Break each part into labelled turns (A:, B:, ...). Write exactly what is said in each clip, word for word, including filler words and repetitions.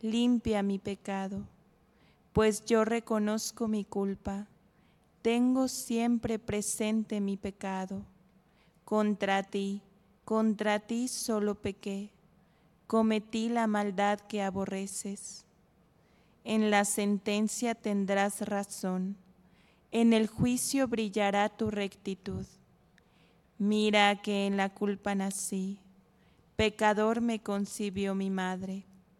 A: limpia mi pecado, pues yo reconozco mi culpa, tengo siempre presente mi pecado. Contra ti, contra ti solo pequé, cometí la maldad que aborreces. En la sentencia tendrás razón, en el juicio brillará tu rectitud. Mira que en la culpa nací, pecador me concibió mi madre.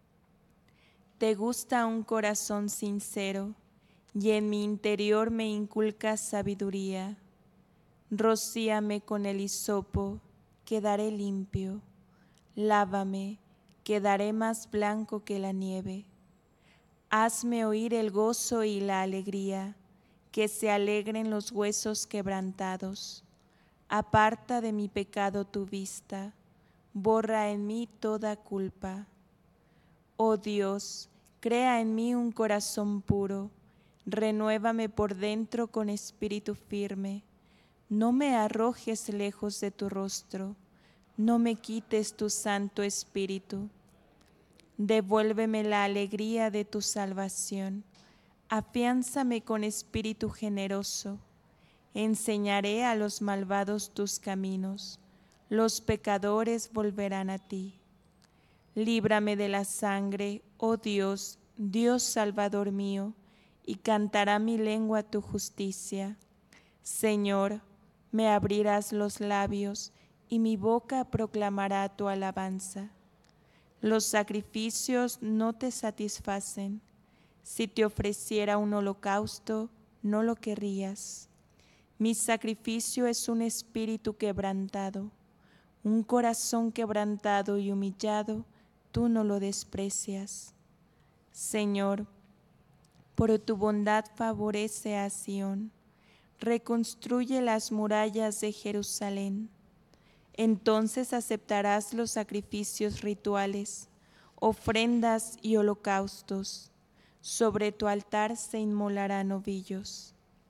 A: Te gusta un corazón sincero, y en mi interior me inculcas sabiduría. Rocíame con el hisopo, quedaré limpio. Lávame, quedaré más blanco que la nieve. Hazme oír el gozo y la alegría, que se alegren los huesos quebrantados. Aparta de mi pecado tu vista, borra en mí toda culpa. Oh Dios, crea en mí un corazón puro, renuévame por dentro con espíritu firme. No me arrojes lejos de tu rostro, no me quites tu Santo Espíritu. Devuélveme la alegría de tu salvación, afiánzame con espíritu generoso. Enseñaré a los malvados tus caminos, los pecadores volverán a ti. Líbrame de la sangre, oh Dios, Dios Salvador mío, y cantará mi lengua tu justicia. Señor, me abrirás los labios, y mi boca proclamará tu alabanza. Los sacrificios no te satisfacen. Si te ofreciera un holocausto, no lo querrías. Mi sacrificio es un espíritu quebrantado, un corazón quebrantado y humillado, tú no lo desprecias. Señor, por tu bondad favorece a Sión, reconstruye las murallas de Jerusalén. Entonces aceptarás los sacrificios rituales, ofrendas y holocaustos. Sobre tu altar se inmolarán novillos.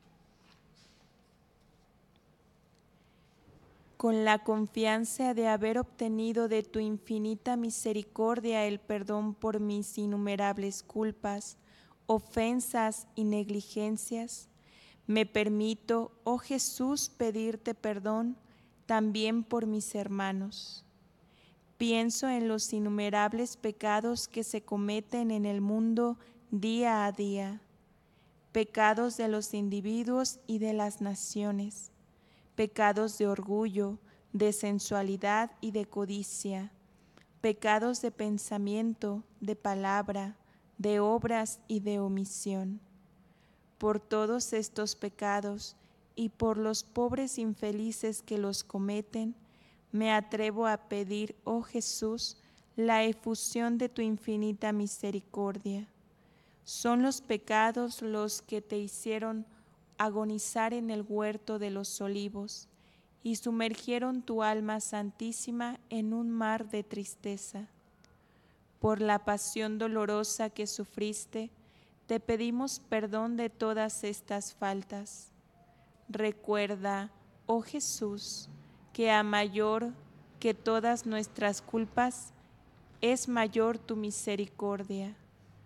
A: Con la confianza de haber obtenido de tu infinita misericordia el perdón por mis innumerables culpas, ofensas y negligencias, me permito, oh Jesús, pedirte perdón también por mis hermanos. Pienso en los innumerables pecados que se cometen en el mundo día a día, pecados de los individuos y de las naciones, pecados de orgullo, de sensualidad y de codicia, pecados de pensamiento, de palabra, de obras y de omisión. Por todos estos pecados y por los pobres infelices que los cometen, me atrevo a pedir, oh Jesús, la efusión de tu infinita misericordia. Son los pecados los que te hicieron agonizar en el huerto de los olivos y sumergieron tu alma santísima en un mar de tristeza. Por la pasión dolorosa que sufriste, te pedimos perdón de todas estas faltas. Recuerda, oh Jesús, que a mayor que todas nuestras culpas, es mayor tu misericordia.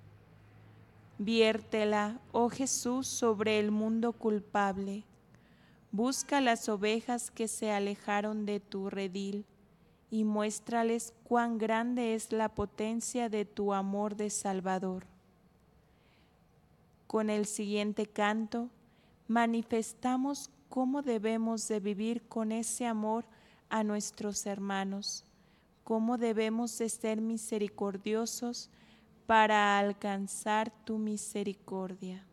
A: Viértela, oh Jesús, sobre el mundo culpable. Busca las ovejas que se alejaron de tu redil y muéstrales cuán grande es la potencia de tu amor de Salvador. Con el siguiente canto, manifestamos cómo debemos de vivir con ese amor a nuestros hermanos, cómo debemos de ser misericordiosos para alcanzar tu misericordia.